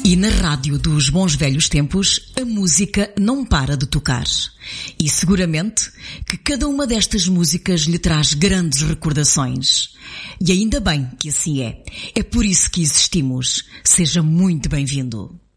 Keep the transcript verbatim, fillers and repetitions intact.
E na rádio dos bons velhos tempos, a música não para de tocar. E seguramente que cada uma destas músicas lhe traz grandes recordações. E ainda bem que assim é. É por isso que existimos. Seja muito bem-vindo.